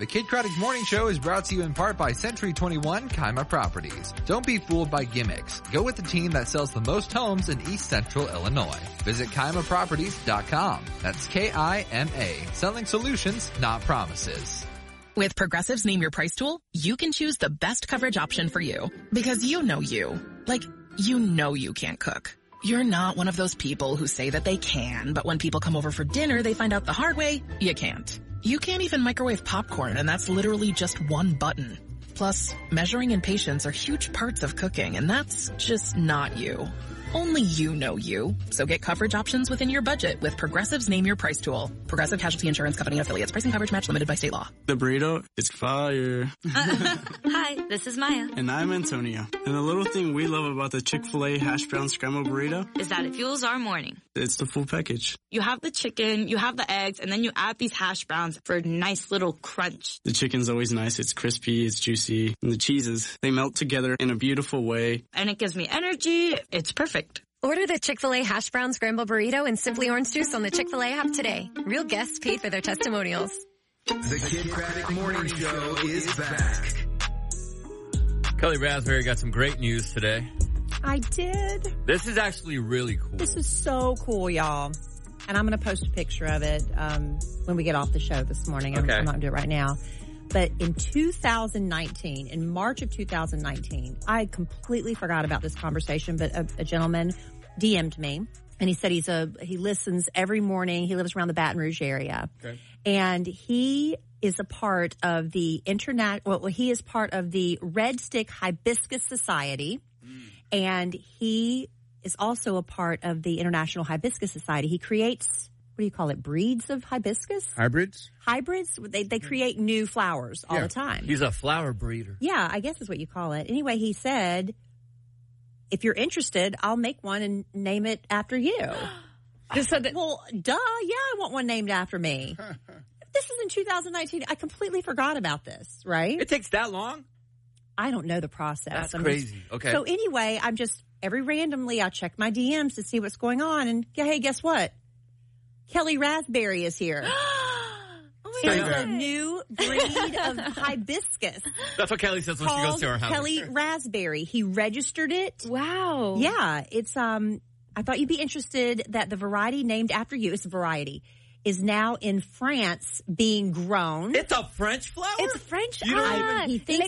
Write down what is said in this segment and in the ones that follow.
The Kid Craddock Morning Show is brought to you in part by Century 21 Kaima Properties. Don't be fooled by gimmicks. Go with the team that sells the most homes in East Central Illinois. Visit KaimaProperties.com. That's K-I-M-A. Selling solutions, not promises. With Progressive's Name Your Price tool, you can choose the best coverage option for you. Because you know you. Like, you know you can't cook. You're not one of those people who say that they can, but when people come over for dinner, they find out the hard way, you can't. You can't even microwave popcorn, and that's literally just one button. Plus, measuring and patience are huge parts of cooking, and that's just not you. Only you know you. So get coverage options within your budget with Progressive's Name Your Price tool. Progressive Casualty Insurance Company affiliates. Pricing coverage match limited by state law. The burrito is fire. Hi, this is Maya. And I'm Antonio. And the little thing we love about the Chick-fil-A hash brown scrambled burrito is that it fuels our morning. It's the full package. You have the chicken, you have the eggs, and then you add these hash browns for a nice little crunch. The chicken's always nice. It's crispy, it's juicy. And the cheeses, they melt together in a beautiful way. And it gives me energy. It's perfect. Order the Chick-fil-A hash brown scrambled burrito and Simply Orange Juice on the Chick-fil-A app today. Real guests paid for their testimonials. The Kid Craddock Morning Show is back. Kelly Raspberry got some great news today. I did. This is actually really cool. This is so cool, y'all. And I'm going to post a picture of it when we get off the show this morning. Okay. I'm not going to do it right now. But in 2019, in March of 2019, I completely forgot about this conversation, but a gentleman DM'd me, and he said he listens every morning. He lives around the Baton Rouge area. Okay. And he is a part of the he is part of the Red Stick Hibiscus Society, and he is also a part of the International Hibiscus Society. He creates, what do you call it, breeds of hibiscus? Hybrids? Hybrids. They create new flowers all the time. He's a flower breeder. Yeah, I guess is what you call it. Anyway, he said, if you're interested, I'll make one and name it after you. Well, duh. Yeah, I want one named after me. This is in 2019. I completely forgot about this, right? It takes that long? I don't know the process. That's crazy. Okay. So anyway, I'm just, randomly, I check my DMs to see what's going on. And hey, guess what? Kelly Raspberry is here. There's a new breed of hibiscus. That's what Kelly says when she goes to our house. Kelly Raspberry. He registered it. Wow. Yeah. It's, I thought you'd be interested that the variety named after you, it's a variety, is now in France being grown. It's a French flower? It's French. He thinks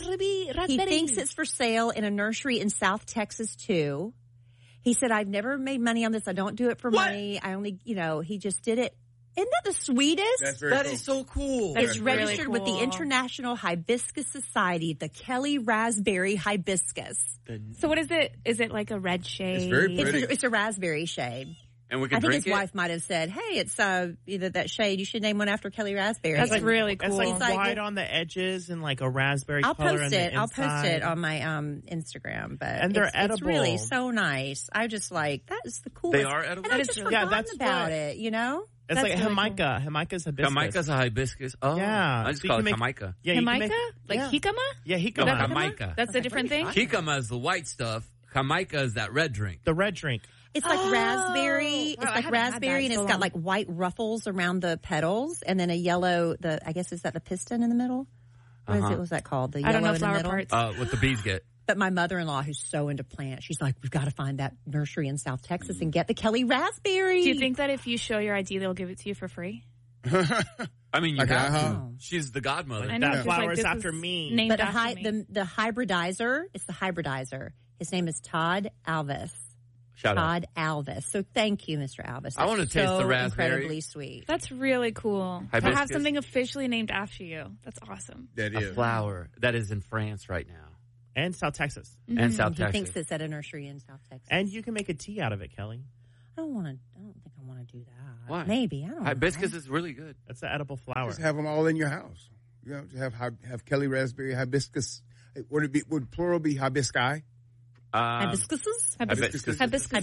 it's for sale in a nursery in South Texas, too. He said, I've never made money on this. I don't do it for money. I only, he just did it. Isn't that the sweetest? That is so cool. It's registered with the International Hibiscus Society, the Kelly Raspberry Hibiscus. So what is it? Is it like a red shade? It's very pretty. It's a raspberry shade. And we can I think drink his wife might have said, hey, it's either that shade. You should name one after Kelly Raspberry. That's really cool. It's like white on the edges and like a raspberry color on the inside. I'll post it on my Instagram. But they're edible. It's really so nice. I just like, that is the coolest. They are edible? And I just forgotten about it, It's that's like really Jamaica. Cool. Jamaica's hibiscus. Jamaica's a hibiscus. Oh, yeah. I just call it Jamaica. Yeah, Jamaica? Like jicama? Yeah, jicama. Jamaica. That's a different thing? Jicama is the white stuff. Jamaica is that red drink. The red drink. It's like raspberry. It's like raspberry, and it's got like white ruffles around the petals, and then a yellow. I guess is that the piston in the middle? What's that called? The yellow in the middle. What the bees get. But my mother-in-law, who's so into plants, she's like, we've got to find that nursery in South Texas and get the Kelly Raspberry. Do you think that if you show your ID, they'll give it to you for free? I mean, you have to. She's the godmother. I know, that flower is after me. But the hybridizer, it's the hybridizer. His name is Todd Alvis. Todd Alvis. So thank you, Mr. Alvis. I want to taste the raspberry. Incredibly sweet. That's really cool. To have something officially named after you. That's awesome. That is. A flower that is in France right now. And South Texas. And South Texas. He thinks it's at a nursery in South Texas. And you can make a tea out of it, Kelly. I don't think I want to do that. Why? Maybe. I don't know. Hibiscus is really good. That's an edible flower. Just have them all in your house. Have Kelly Raspberry, hibiscus. Would plural be hibisci? Hibiscuses? Hibiscus.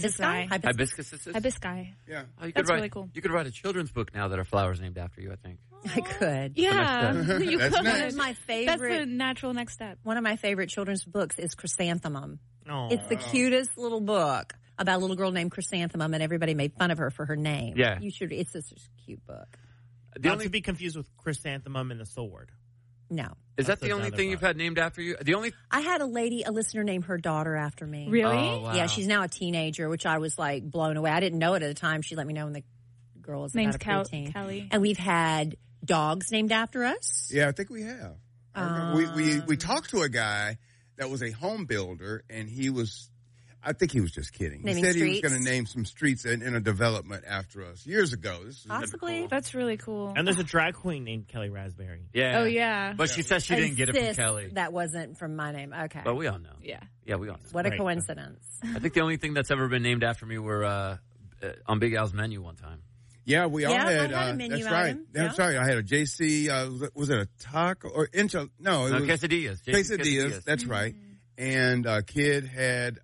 Hibiscus. Yeah. Oh, That's really cool. You could write a children's book now that are flowers named after you, I think. I could. Yeah. You That's could. nice. One of my favorite. That's the natural next step. One of my favorite children's books is Chrysanthemum. Oh. It's the cutest little book about a little girl named Chrysanthemum, and everybody made fun of her for her name. Yeah. You should. It's just a cute book. Not to be confused with Chrysanthemum and the Sword. No. Is that the only thing you've had named after you? I had a listener name her daughter after me. Really? Oh, wow. Yeah, she's now a teenager, which I was like blown away. I didn't know it at the time. She let me know when the girl was Name's about a preteen. Kelly. And we've had dogs named after us. Yeah, I think we have. We talked to a guy that was a home builder, and I think he was just kidding. He said he was going to name some streets in a development after us years ago. Possibly. Cool. That's really cool. And there's a drag queen named Kelly Raspberry. Yeah. Oh, yeah. But she says she didn't get it from Kelly. That wasn't from my name. Okay. But we all know. Yeah. Yeah, we all know. What a coincidence. I think the only thing that's ever been named after me were on Big Al's menu one time. Yeah, we all had. I had a menu that's right. item. That's right. I had a JC. Was it a taco or enchilada? No, it was quesadillas. Quesadillas. That's right. And Kid had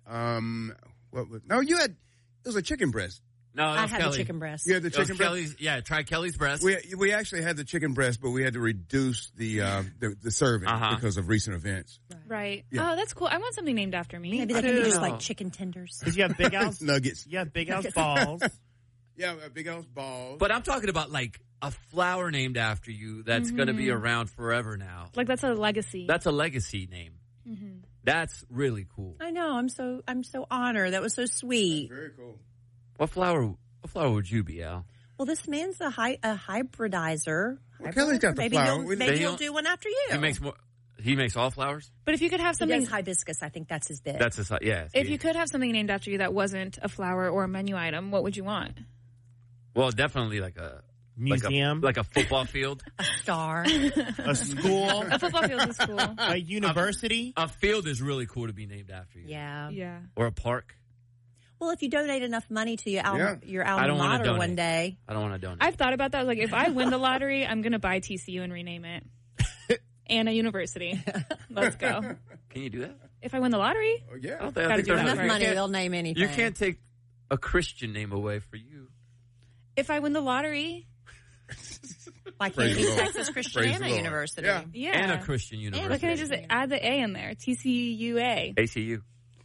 you had. It was a chicken breast. No, I had Kelly. the chicken breast. You had the chicken breast. Try Kelly's breast. We actually had the chicken breast, but we had to reduce the serving because of recent events. Right. Yeah. Oh, that's cool. I want something named after me. Maybe they can be just like chicken tenders. Because you have Big Al's nuggets. You have Big Al's balls. Yeah, Big Al's balls. But I'm talking about like a flower named after you that's going to be around forever now. Like that's a legacy. That's a legacy name. Mm-hmm. That's really cool. I know. I'm so honored. That was so sweet. Very cool. What flower would you be, Al? Well, this man's a hybridizer. Well, Kelly's got the flower. Maybe he'll do one after you. He makes all flowers? But if you could have something... He does hibiscus. I think that's his bit. That's his, yeah. If you could have something named after you that wasn't a flower or a menu item, what would you want? Well, definitely like a... Museum. Like a football field. A star. A school. A football field is cool. A university. A field is really cool to be named after you. Yeah. Yeah. Or a park. Well, if you donate enough money to your alma mater one day. I don't want to donate. I've thought about that. I was like, if I win the lottery, I'm going to buy TCU and rename it. And a university. Let's go. Can you do that? If I win the lottery? Oh, yeah. I think there's enough money, they'll name anything. You can't take a Christian name away for you. If I win the lottery... Like Texas Christiana University. Yeah. And a Christian university. Why can't I just add the A in there? TCUA. ACU.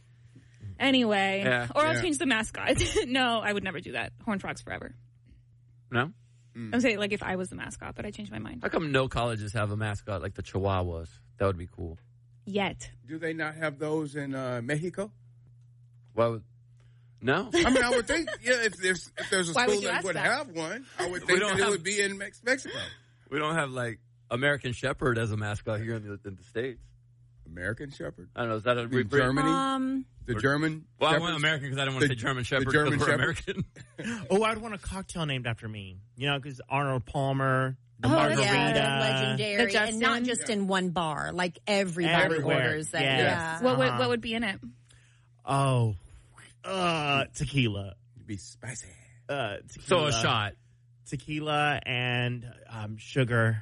Anyway. Yeah. Or I'll change the mascot. No, I would never do that. Horned Frogs forever. No? I'm saying like if I was the mascot, but I changed my mind. How come no colleges have a mascot like the Chihuahuas? That would be cool. Yet. Do they not have those in Mexico? Well, no. I mean, I would think, if there's a Why school would you that ask would that? have one, I would think that it would be in Mexico. We don't have like American Shepherd as a mascot here in the States. American Shepherd? I don't know. Is that a Germany? The German? Well, Shepherds? I want American because I don't want to say German Shepherd the German because we're Shepherd? American. Oh, I'd want a cocktail named after me. You know, because Arnold Palmer, the Oh, margarita. yeah, legendary, The and not just in one bar. Like everybody Everywhere. orders that. Yes. Yeah. What would be in it? Oh, tequila. It'd be spicy. Tequila. So a shot. Tequila and sugar.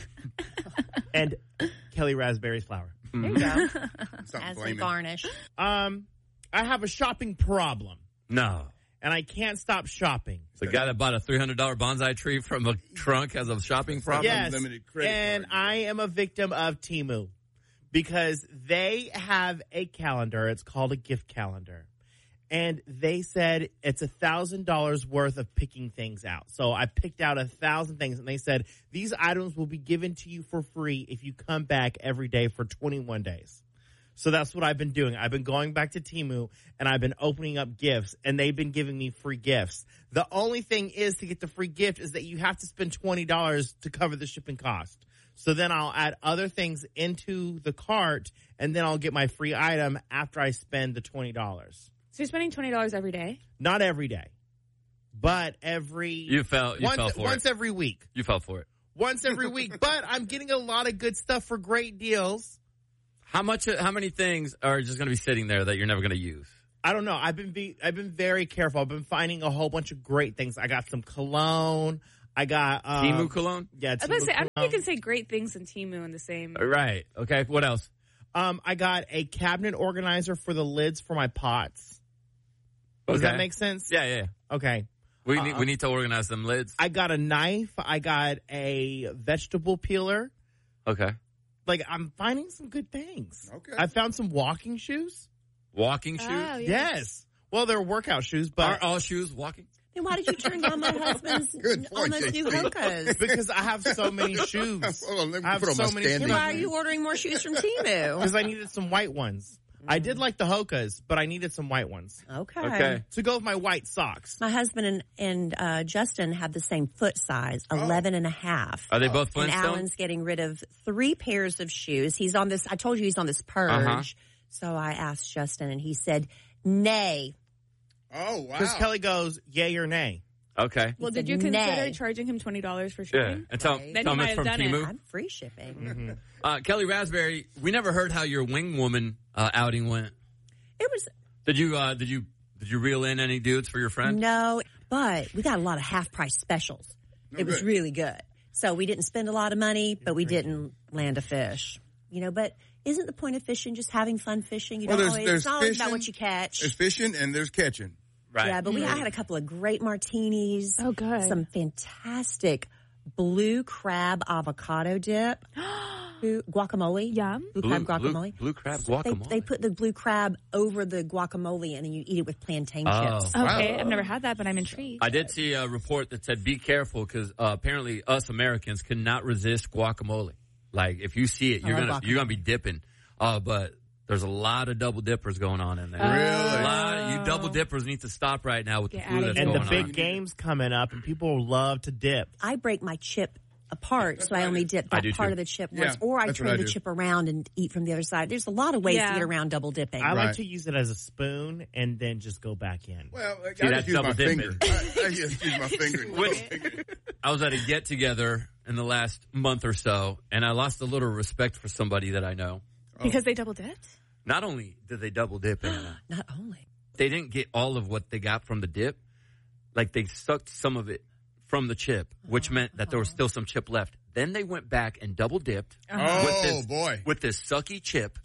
And Kelly Raspberry's flour. There you go. Something As a flaming. garnish. I have a shopping problem. No. And I can't stop shopping. The guy that bought a $300 bonsai tree from a trunk has a shopping problem? Yes, Unlimited credit and card. I am a victim of Temu because they have a calendar. It's called a gift calendar. And they said it's $1,000 worth of picking things out. So I picked out 1,000 things, and they said these items will be given to you for free if you come back every day for 21 days. So that's what I've been doing. I've been going back to Temu, and I've been opening up gifts, and they've been giving me free gifts. The only thing is to get the free gift is that you have to spend $20 to cover the shipping cost. So then I'll add other things into the cart, and then I'll get my free item after I spend the $20. So you're spending $20 every day? Not every day, but every... You fell for it. Once every week. You fell for it. Once every week. But I'm getting a lot of good stuff for great deals. How many things are just going to be sitting there that you're never going to use? I don't know. I've been very careful. I've been finding a whole bunch of great things. I got some cologne. I got Temu cologne? Yeah, I was about to say, I don't think you can say great things in Temu in the same. Right. Okay. What else? I got a cabinet organizer for the lids for my pots. Does that make sense? Yeah. Okay. We need to organize them lids. I got a knife. I got a vegetable peeler. Okay. Like, I'm finding some good things. Okay. I found some walking shoes. Walking shoes? Oh, Yes. Well, they're workout shoes, but... Are all shoes walking? Then why did you turn down my husband's on those new Hokas? Because I have so many shoes. I have so many shoes. Why are you ordering more shoes from Temu? Because I needed some white ones. I did like the Hokas, but I needed some white ones. Okay. To go with my white socks. My husband and Justin have the same foot size, 11 and a half. Are they both Flintstones? And Alan's getting rid of 3 pairs of shoes. He's on this, I told you he's on this purge. So I asked Justin and he said, nay. Oh, wow. Because Kelly goes, yay or nay. Okay. Well, did you consider charging him $20 for shipping? Yeah. And tell then he might have done Temu. it. I'm free shipping. Kelly Raspberry, we never heard how your wing woman outing went. It was. Did you reel in any dudes for your friend? No, but we got a lot of half price specials. It was really good. So we didn't spend a lot of money, but we didn't land a fish. But isn't the point of fishing just having fun fishing? You don't always, it's not always about what you catch. There's fishing and there's catching. Right. Yeah, but I had a couple of great martinis. Oh, good. Some fantastic blue crab avocado dip. Guacamole. Yum. Blue crab guacamole. Blue crab guacamole. They put the blue crab over the guacamole and then you eat it with plantain chips. Okay, I've never had that, but I'm intrigued. I did see a report that said be careful because apparently us Americans cannot resist guacamole. Like if you see it, you're gonna be dipping. But there's a lot of double dippers going on in there. Really? A lot. You double dippers need to stop right now with the food that's going on. And the big game's coming up, and people love to dip. I break my chip apart, so I only dip that part of the chip once, or I turn the chip around and eat from the other side. There's a lot of ways to get around double dipping. I like to use it as a spoon and then just go back in. Well, I that's double dipping. I just use my finger. I was at a get together in the last month or so, and I lost a little respect for somebody that I know. Because they double dipped? Not only did they double dip, not only they didn't get all of what they got from the dip, like they sucked some of it from the chip, which meant that there was still some chip left. Then they went back and double dipped with this sucky chip.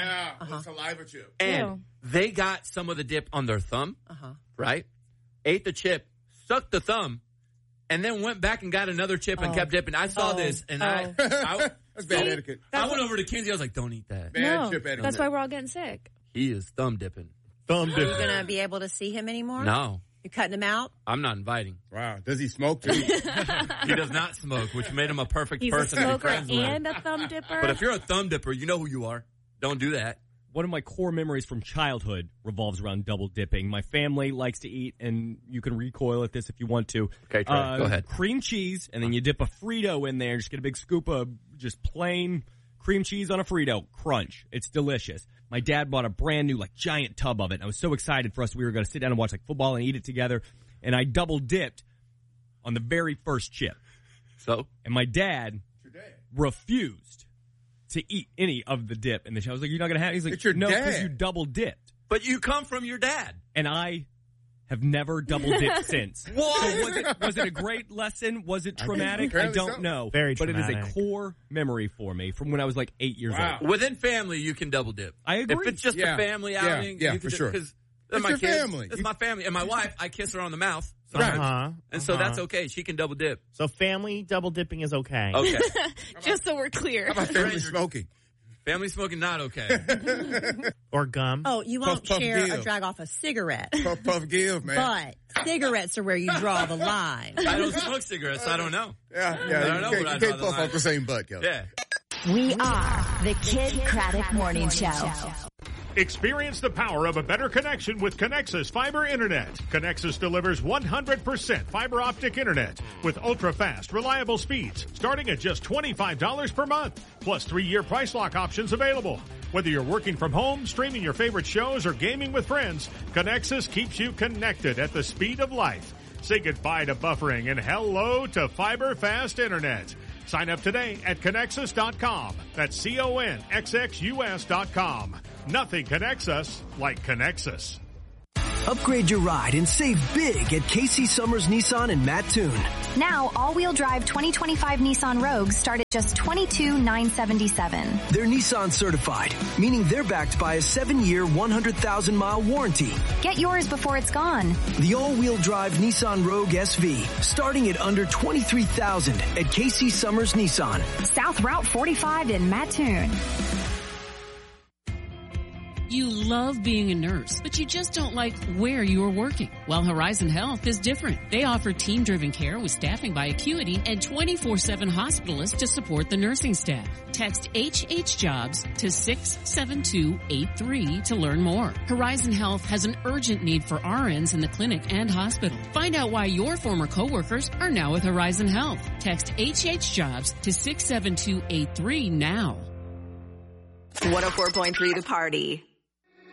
Saliva chip. And they got some of the dip on their thumb, right? Ate the chip, sucked the thumb, and then went back and got another chip and kept dipping. I saw this, and I that's bad etiquette. I went over to Kinsey. I was like, "Don't eat that." Bad chip etiquette. That's why we're all getting sick. He is thumb dipping. Are you going to be able to see him anymore? No. You're cutting him out? I'm not inviting. Wow. Does he smoke too? He does not smoke, which made him a perfect person to be friends with. He's a smoker and a thumb dipper. But if you're a thumb dipper, you know who you are. Don't do that. One of my core memories from childhood revolves around double dipping. My family likes to eat, and you can recoil at this if you want to. Okay, Trey, go ahead. Cream cheese, and then you dip a Frito in there. Just get a big scoop of just plain cream cheese on a Frito. Crunch. It's delicious. My dad bought a brand new, giant tub of it. I was so excited for us. We were going to sit down and watch, football and eat it together. And I double dipped on the very first chip. So? And my dad refused to eat any of the dip in the show. I was like, "You're not going to have it?" He's like, it's your "No, dad. because you double dipped." But you come from your dad. And I have never double dipped since. What? So was it a great lesson? Was it traumatic? I don't know. Very traumatic. But it is a core memory for me from when I was 8 years old. Within family, you can double dip. I agree. If it's just a family outing, yeah, you for can sure. Because it's my your kids, family. It's my family. And my wife, I kiss her on the mouth sometimes. And so that's okay. She can double dip. So family double dipping is okay. Okay. Just so we're clear. How about family smoking? Family smoking, not okay. Or gum. Oh, you won't share give. or drag off a cigarette. Puff give, man. But cigarettes are where you draw the line. I don't smoke cigarettes. So I don't know. Yeah. I don't know you can't puff off the same butt, Kelly. Yeah. We are the Kid Craddock Morning Show. Experience the power of a better connection with Connexus Fiber Internet. Connexus delivers 100% fiber optic internet with ultra-fast, reliable speeds starting at just $25 per month, plus 3-year price lock options available. Whether you're working from home, streaming your favorite shows, or gaming with friends, Connexus keeps you connected at the speed of light. Say goodbye to buffering and hello to fiber fast internet. Sign up today at Connexus.com. That's CONXXUS.com. Nothing connects us like Connexus. Upgrade your ride and save big at Casey Summers Nissan in Mattoon. Now, all-wheel drive 2025 Nissan Rogues start at just $22,977. They're Nissan certified, meaning they're backed by a 7-year, 100,000-mile warranty. Get yours before it's gone. The all-wheel drive Nissan Rogue SV, starting at under $23,000 at Casey Summers Nissan. South Route 45 in Mattoon. You love being a nurse, but you just don't like where you are working. Well, Horizon Health is different. They offer team-driven care with staffing by Acuity and 24/7 hospitalists to support the nursing staff. Text HHJobs to 67283 to learn more. Horizon Health has an urgent need for RNs in the clinic and hospital. Find out why your former coworkers are now with Horizon Health. Text HHJobs to 67283 now. 104.3 The Party.